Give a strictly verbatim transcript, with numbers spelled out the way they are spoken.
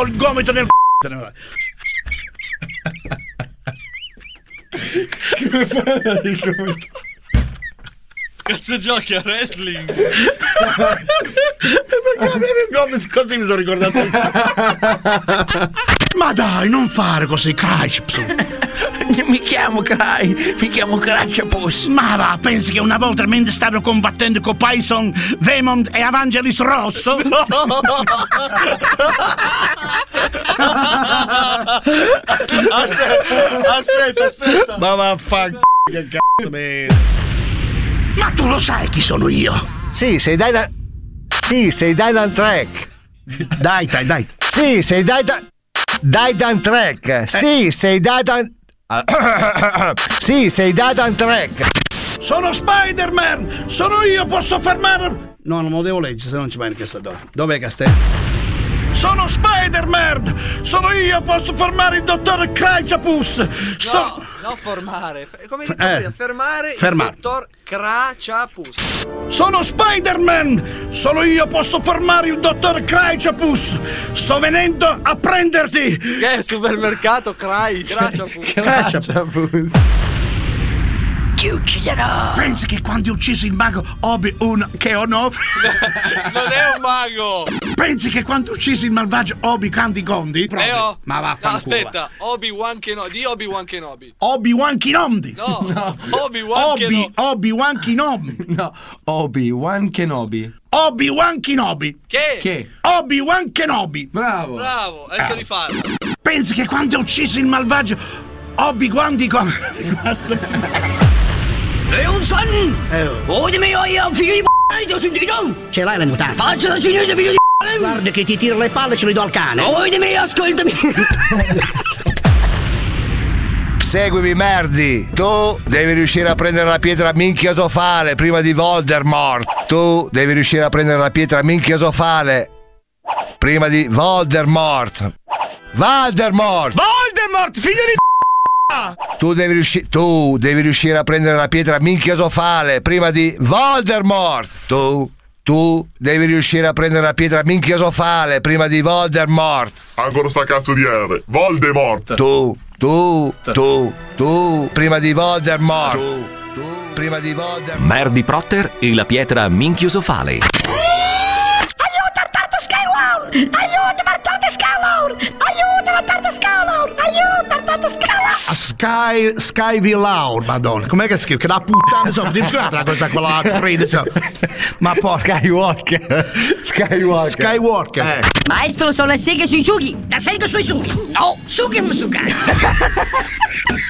ho il gomito nel c***o. Come fai il gomito? Cazzo giochi a wrestling? Perché avevi il gomito così mi sono ricordato. Ma dai, non fare così, Crashpsu. Mi chiamo Cry, mi chiamo Crashapus. Ma va, pensi che una volta mentre stavo combattendo con Python, Vemond e Evangelis Rosso? No! aspetta, aspetta, aspetta. Ma vaffanculo, che cazzo me. Ma tu lo sai chi sono io? Sì, sei Dylan. Sì, sei Dylan Trek. Dai, dai, dai. Sì, sei Dylan. Dylan Trek. Sì, sei Dylan. Sì, sei Dylan Trek. Sono Spider-Man! Sono io, posso fermare. No, non lo devo leggere, se non ci vai in questa donna. Dov'è Castello? Sono Spider-Man! Sono io, posso fermare il dottor Crachapus! Sto... No, no, formare. Come hai detto Eh, prima, fermare, fermare. il dottor Crachapus. Sono Spider-Man! Sono io, posso fermare il dottor Crachapus! Sto venendo a prenderti! Che è supermercato, Cry, Crachapus. Crachapus. Ti ucciderò. Pensi che quando ho ucciso il mago Obi-Wan che ho no? Non è un mago. Pensi che quando ho ucciso il malvagio Obi-Wan di Gondi? Eh, oh. Ma va, No, aspetta, Obi-Wan Kenobi. Di Obi-Wan Kenobi. Obi-Wan Kenobi! No, no. Obi-Wan Obi, Kenobi. Obi-Wan Kenobi! No, Obi-Wan Kenobi. Obi-Wan Kenobi! Che? Che? Obi-Wan Kenobi! Bravo. Bravo, adesso Eh. rifarlo. Pensi che quando ho ucciso il malvagio Obi-Wan di Gondi... Leonson! Oddimi io, figlio di c***o, ti ho sentito? Ce l'hai le mutande? Faccio la cinese, figlio di c***o! Guarda che ti tiro le palle e ce le do al cane. Oddimi, ascoltami! Seguimi, merdi. Tu devi riuscire a prendere la pietra minchiosofale prima di Voldemort. Tu devi riuscire a prendere la pietra minchiosofale prima di Voldemort. Voldemort! Voldemort, figlio di Tu devi riuscire Tu devi riuscire a prendere la pietra minchiosofale prima di Voldemort. Tu Tu devi riuscire a prendere la pietra minchiosofale prima di Voldemort. Ancora sta cazzo di R. Voldemort. Tu Tu Tu Tu prima di Voldemort. Tu Tu prima di Voldemort. Merdy Protter e la pietra minchiosofale. Aiuto, Tartar Skyward! Aiuto, Tartar Skyward! Aiuto, Tartar Skyward! Aiuto, Tartar Skyward! Sky Skyville Loud, madonna, com'è che scrive? Che da puttana, insomma, devi scrivere la cosa quella crede, insomma. Ma porca Skywalker. Skywalker. Skywalker. Eh. Maestro, sono le seghe sui sughi! La sega sui sughi! No, sughi non sughi!